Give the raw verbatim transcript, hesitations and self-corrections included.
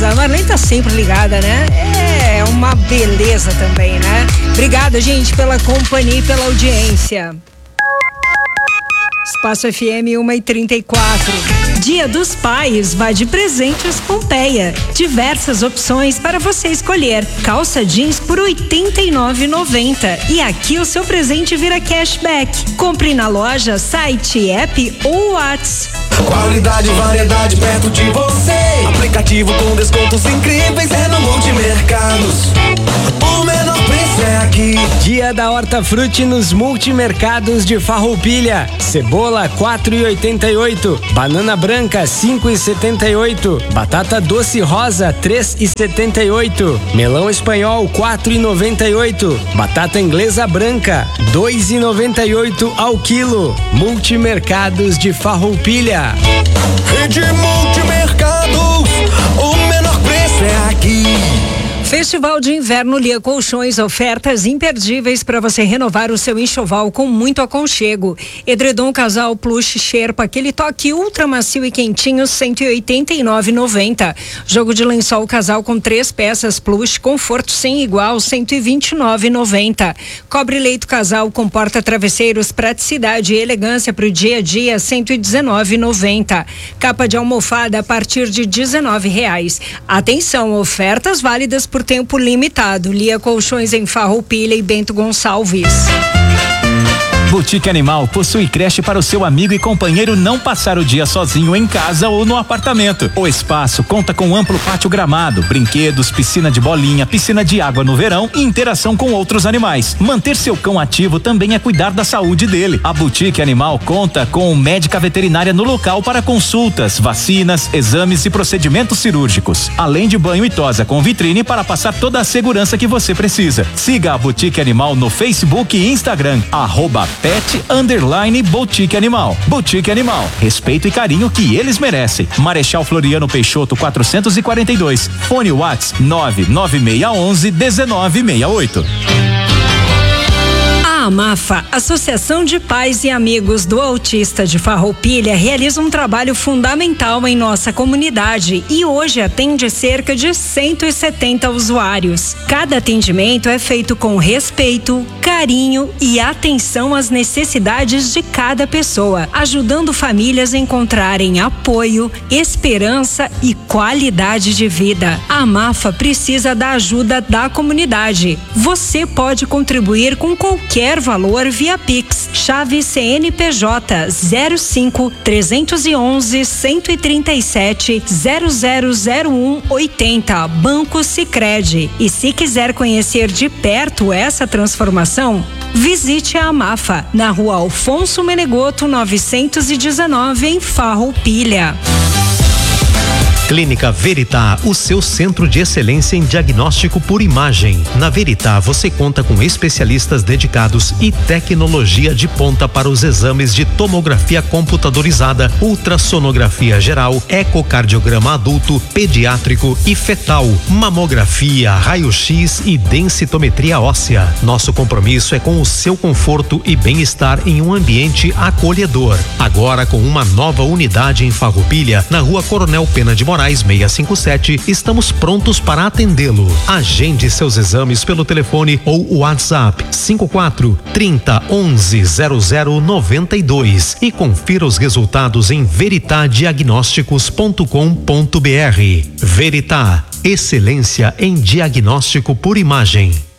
beleza. A Marlene tá sempre ligada, né? É uma beleza também, né? Obrigada, gente, pela companhia e pela audiência. Espaço F M uma e trinta e quatro. Dia dos Pais, vá de Presentes Pompeia. Diversas opções para você escolher. Calça jeans por oitenta e nove reais e noventa centavos. E aqui o seu presente vira cashback. Compre na loja, site, app ou WhatsApp. Qualidade e variedade perto de você. Aplicativo com descontos incríveis é no Multimercados. O menor preço é aqui. Dia da Hortafruti nos Multimercados de Farroupilha. Cebola quatro e oitenta e oito, banana branca cinco e setenta e oito, batata doce rosa três e setenta e oito, melão espanhol quatro e noventa e oito, batata inglesa branca dois e noventa e oito ao quilo. Multimercados de Farroupilha. Rede Multimercados, o menor preço é aqui. Festival de Inverno Lia Colchões, ofertas imperdíveis para você renovar o seu enxoval com muito aconchego. Edredom Casal Plush Sherpa, aquele toque ultra macio e quentinho, cento e oitenta e nove reais e noventa centavos. Jogo de lençol casal com três peças plush, conforto sem igual, cento e vinte e nove reais e noventa centavos. Cobre leito casal com porta-travesseiros, praticidade e elegância para o dia a dia, cento e dezenove reais e noventa centavos. Capa de almofada a partir de dezenove reais. Atenção, ofertas válidas por tempo limitado. Lia Colchões em Farroupilha e Bento Gonçalves. Boutique Animal possui creche para o seu amigo e companheiro não passar o dia sozinho em casa ou no apartamento. O espaço conta com amplo pátio gramado, brinquedos, piscina de bolinha, piscina de água no verão e interação com outros animais. Manter seu cão ativo também é cuidar da saúde dele. A Boutique Animal conta com médica veterinária no local para consultas, vacinas, exames e procedimentos cirúrgicos. Além de banho e tosa com vitrine para passar toda a segurança que você precisa. Siga a Boutique Animal no Facebook e Instagram, arroba Pet Underline Boutique Animal. Boutique Animal, respeito e carinho que eles merecem. Marechal Floriano Peixoto quatrocentos e quarenta e dois. Fone WhatsApp nove nove seis um um dezenove sessenta e oito. A AMAFA, Associação de Pais e Amigos do Autista de Farroupilha, realiza um trabalho fundamental em nossa comunidade e hoje atende cerca de cento e setenta usuários. Cada atendimento é feito com respeito, carinho e atenção às necessidades de cada pessoa, ajudando famílias a encontrarem apoio, esperança e qualidade de vida. A AMAFA precisa da ajuda da comunidade. Você pode contribuir com qualquer valor via Pix. Chave C N P J zero cinco trezentos e onze cento e trinta e sete zero zero zero um oitenta, Banco Sicredi. E se quiser conhecer de perto essa transformação, visite a AMAFA na Rua Alfonso Menegoto novecentos e dezenove em Farroupilha. Clínica Veritá, o seu centro de excelência em diagnóstico por imagem. Na Veritá, você conta com especialistas dedicados e tecnologia de ponta para os exames de tomografia computadorizada, ultrassonografia geral, ecocardiograma adulto, pediátrico e fetal, mamografia, raio-x e densitometria óssea. Nosso compromisso é com o seu conforto e bem-estar em um ambiente acolhedor. Agora com uma nova unidade em Farroupilha, na Rua Coronel Pena de Moraes seiscentos e cinquenta e sete, estamos prontos para atendê-lo. Agende seus exames pelo telefone ou WhatsApp cinco quatro trinta onze zero zero noventa e dois e confira os resultados em veritadiagnósticos ponto com ponto br. Veritá, excelência em diagnóstico por imagem.